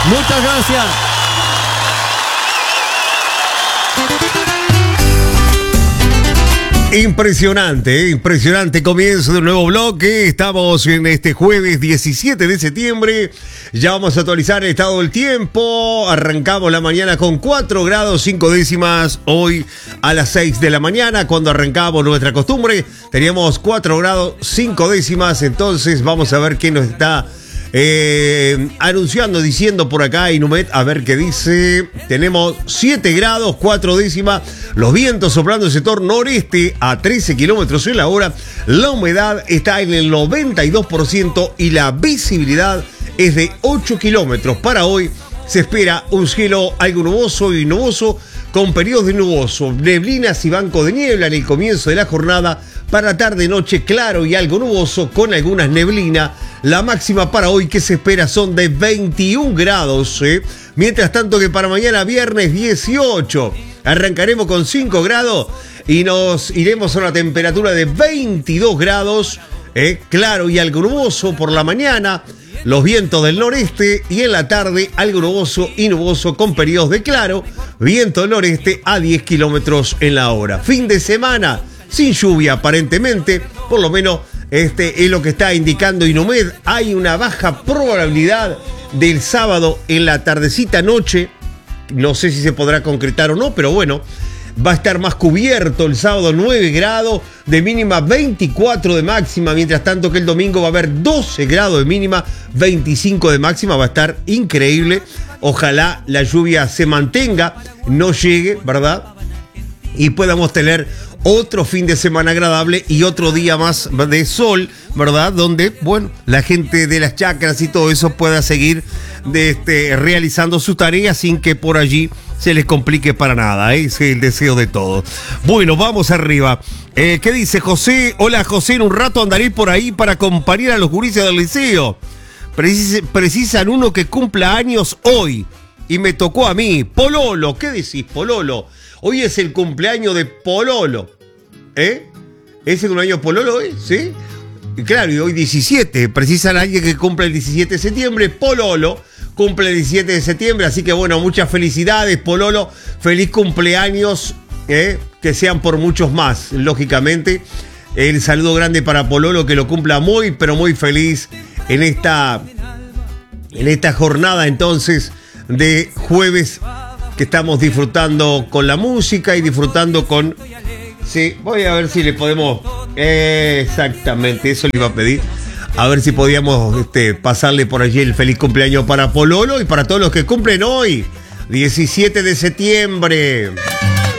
Muchas gracias. Impresionante comienzo de un nuevo bloque. Estamos en este jueves 17 de septiembre. Ya vamos a actualizar el estado del tiempo. Arrancamos la mañana con 4 grados 5 décimas. Hoy a las 6 de la mañana, cuando arrancamos nuestra costumbre, teníamos 4 grados 5 décimas. Entonces vamos a ver qué nos está anunciando, diciendo por acá Inumet, a ver qué dice. Tenemos 7 grados 4 décimas, los vientos soplando el sector noreste a 13 kilómetros en la hora, la humedad está en el 92% y la visibilidad es de 8 kilómetros. Para hoy se espera un cielo algo nuboso y nuboso, con periodos de nuboso, neblinas y banco de niebla en el comienzo de la jornada. Para tarde-noche claro y algo nuboso con algunas neblinas. La máxima para hoy que se espera son de 21 grados. Mientras tanto que para mañana viernes 18 arrancaremos con 5 grados y nos iremos a una temperatura de 22 grados. Claro y algo nuboso por la mañana. Los vientos del noreste y en la tarde algo nuboso y nuboso con periodos de claro. Viento del noreste a 10 kilómetros en la hora. Fin de semana sin lluvia aparentemente, por lo menos es lo que está indicando Inumet. Hay una baja probabilidad del sábado en la tardecita noche. No sé si se podrá concretar o no, pero bueno, va a estar más cubierto el sábado, 9 grados de mínima, 24 de máxima, mientras tanto que el domingo va a haber 12 grados de mínima, 25 de máxima, va a estar increíble. Ojalá la lluvia se mantenga, no llegue, ¿verdad? Y podamos tener otro fin de semana agradable y otro día más de sol, ¿verdad? Donde, bueno, la gente de las chacras y todo eso pueda seguir realizando sus tareas sin que por allí se les complique para nada. Ese es el deseo de todos. Bueno, vamos arriba. ¿Qué dice José? Hola José, en un rato andaré por ahí para acompañar a los gurises del liceo. Precisan uno que cumpla años hoy y me tocó a mí. Pololo, ¿qué decís, Pololo? Hoy es el cumpleaños de Pololo. ¿Es el cumpleaños de Pololo hoy? ¿Sí? Y claro, y hoy 17. Precisan a alguien que cumple el 17 de septiembre. Pololo cumple el 17 de septiembre. Así que bueno, muchas felicidades, Pololo. Feliz cumpleaños. Que sean por muchos más, lógicamente. El saludo grande para Pololo, que lo cumpla muy, pero muy feliz en esta jornada entonces de jueves, que estamos disfrutando con la música y disfrutando con... Sí, voy a ver si le podemos... Exactamente, eso le iba a pedir. A ver si podíamos pasarle por allí el feliz cumpleaños para Pololo y para todos los que cumplen hoy, 17 de septiembre.